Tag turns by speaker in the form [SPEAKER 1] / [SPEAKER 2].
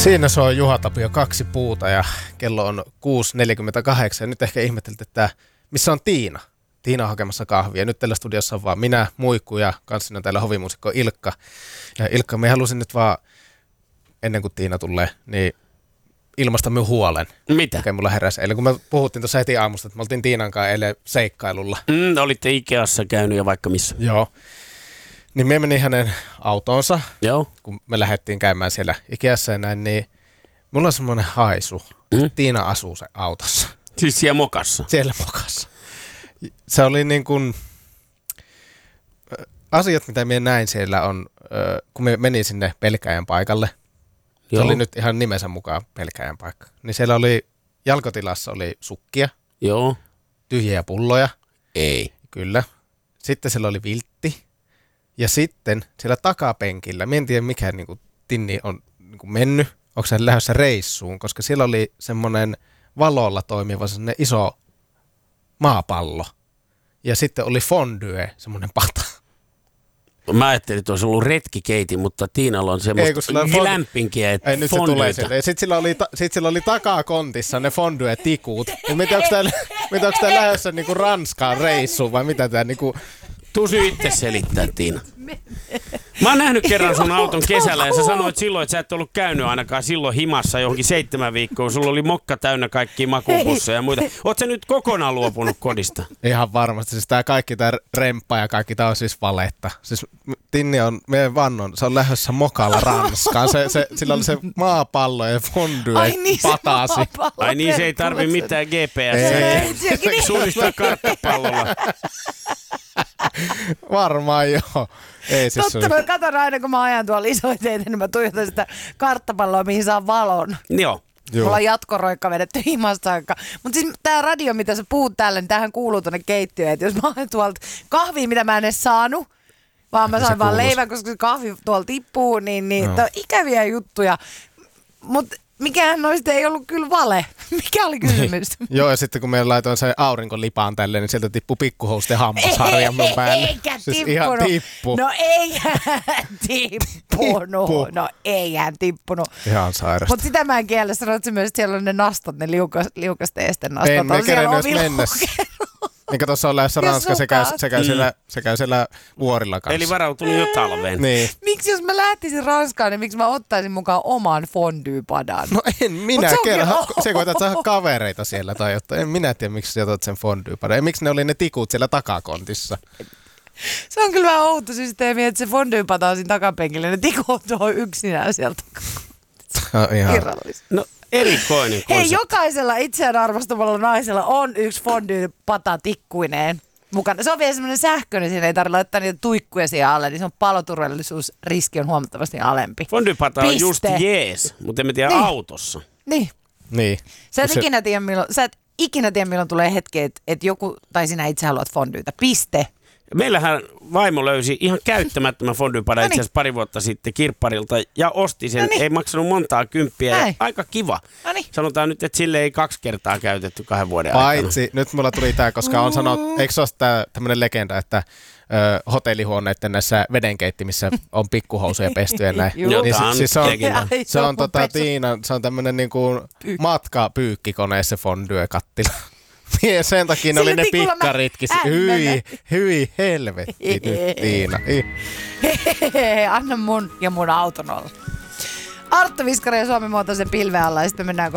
[SPEAKER 1] Siinä se on Juha Tapio 2 puuta ja kello on 6.48. Ja nyt ehkä ihmettelette, että missä on Tiina? Tiina on hakemassa kahvia. Nyt tällä studiossa on vaan minä, Muikku ja kanssani on täällä hovimuusikko Ilkka. Ja Ilkka, me halusin nyt vaan, ennen kuin Tiina tulee, niin ilmaista minun huolen.
[SPEAKER 2] Mitä?
[SPEAKER 1] Okei, mulla heräsi eilen, kun me puhuttiin tuossa heti aamusta, että me oltiin Tiinan kanssa eilen seikkailulla.
[SPEAKER 2] Olitte Ikeassa käynyt ja vaikka missä.
[SPEAKER 1] Joo. Niin me menin hänen autoonsa,
[SPEAKER 2] Joo.
[SPEAKER 1] kun me lähdettiin käymään siellä Ikeassa ja näin, niin mulla on semmoinen haisu. Tiina asuu se autossa.
[SPEAKER 2] Siis siellä mokassa?
[SPEAKER 1] Siellä mokassa. Se oli niin kuin, asiat mitä minä näin siellä on, kun me menin sinne pelkääjän paikalle.
[SPEAKER 2] Joo.
[SPEAKER 1] Se oli nyt ihan nimensä mukaan pelkääjän paikka. Niin siellä oli, jalkotilassa oli sukkia.
[SPEAKER 2] Joo.
[SPEAKER 1] Tyhjiä pulloja.
[SPEAKER 2] Ei.
[SPEAKER 1] Kyllä. Sitten siellä oli viltti. Ja sitten siellä takapenkillä, en tiedä mikä niin kuin, tinni on niin kuin mennyt, onko se lähdössä reissuun, koska siellä oli semmoinen valolla toimiva semmoinen iso maapallo. Ja sitten oli fondue, semmoinen pata.
[SPEAKER 2] Mä ajattelin, että olisi ollut retkikeiti, mutta Tiinalla on semmoista lämpinkiä, että
[SPEAKER 1] ei, nyt se tulee sieltä. Ja sitten sillä oli takakontissa ne fondue-tikut. Mitä onko tää lähdössä niinku Ranskaan reissuun vai mitä tää niinku...
[SPEAKER 2] Tuu itse selittää, Tiina. Mä oon nähnyt kerran sun auton kesällä ja sä sanoit silloin, että sä et ollut käynyt ainakaan silloin himassa johonkin 7 viikkoa. Sulla oli mokka täynnä kaikkia makupusseja ja muita. Oot sä nyt kokonaan luopunut kodista? Ihan
[SPEAKER 1] varmasti. Siis tää kaikki tää remppa ja kaikki tää on siis valetta. Siis Tinni on, meidän vannon, se on lähdössä mokalla Ranskaan. Sillä oli se maapallo ja fondue patasi.
[SPEAKER 2] Ai niin, se ei tarvi mitään GPS. Suunnistaa karttapallolla.
[SPEAKER 1] Varmaan joo. Ei siis
[SPEAKER 3] totta, mä katson aina, kun mä ajan tuolla isoiteitä, niin mä tuijotan sitä karttapalloa, mihin saa valon.
[SPEAKER 2] Joo.
[SPEAKER 3] Mulla on jatkoroikka vedetty himasta. Mutta siis tää radio, mitä sä puhut täällä, niin tämähän kuuluu tonne keittiöön. Että jos mä ajan tuolta kahvia, mitä mä en edes saanut, vaan mä sain vaan leivän, koska se kahvi tuolla tippuu, niin no. Ikäviä juttuja. Mutta mikään noista ei ollut kyllä vale. Mikä oli kysymys?
[SPEAKER 1] Joo, ja sitten kun me laitoin se aurinkolipaan tälleen, niin sieltä tippui pikkuhousut ja hammasharja mun päälle.
[SPEAKER 3] Eikä
[SPEAKER 1] siis
[SPEAKER 3] tippunut.
[SPEAKER 1] Ihan tippu.
[SPEAKER 3] No eihän tippunut. No eihän tippunut.
[SPEAKER 1] Ihan sairasta.
[SPEAKER 3] Mutta sitä mä en kiellä. Sanoit myös, että siellä on ne nastat, ne liukasteesten nastat.
[SPEAKER 1] En me kerennyt mennessä. Niin kuin tuossa on lähdössä Ranska, se käy siellä vuorilla kanssa.
[SPEAKER 2] Eli varautunut jo talveen.
[SPEAKER 1] Niin.
[SPEAKER 3] Miksi jos mä lähtisin Ranskaan, niin miksi mä ottaisin mukaan oman fondue-padan?
[SPEAKER 1] No en minä kerran. Se koetat saada kavereita siellä tai jotain. En minä tiedä, miksi sä otat sen fondue-padan. Ja miksi ne oli ne tikut siellä takakontissa?
[SPEAKER 3] Se on kyllä vähän outo systeemi, että se fondue-pata on siinä takapenkillä. Ne tikut on yksinään sieltä takakontissa.
[SPEAKER 2] No erikoinen konsepti.
[SPEAKER 3] Hei, jokaisella itseään arvostamalla naisella on yksi fondue-pata tikkuineen mukana. Se on vielä semmoinen sähköinen, siinä ei tarvitse laittaa niitä tuikkuja siihen alle, niin se on paloturvallisuusriski on huomattavasti alempi.
[SPEAKER 2] Fondue-pata on just jees, mutta en tiedä autossa.
[SPEAKER 3] Niin. Sä et ikinä tiedä, milloin tulee hetki, että joku, tai sinä itse haluat fondyytä. Piste.
[SPEAKER 2] Meillähän vaimo löysi ihan käyttämättömän fondue-padan itse asiassa pari vuotta sitten kirpparilta ja osti sen. Ei maksanut montaa kymppiä. Aika kiva. Sanotaan nyt, että sille ei 2 kertaa käytetty 2 vuoden aikana.
[SPEAKER 1] Paitsi, nyt mulla tuli tää, koska on sanottu, eikö se ole tämmönen legenda, että hotellihuoneiden näissä vedenkeittimissä on pikkuhousuja pesty ja näin.
[SPEAKER 2] Niin,
[SPEAKER 1] siis se on Tiina, se on tämmönen niinku matkapyykkikone se fondue-kattila. Sen takia ne oli ne pikkaritkin. Hyi helvetti nyt, Tiina.
[SPEAKER 3] Anna mun ja mun auton olla. Arttu Viskari ja Suomi muotoisen pilven alla ja sitten mennään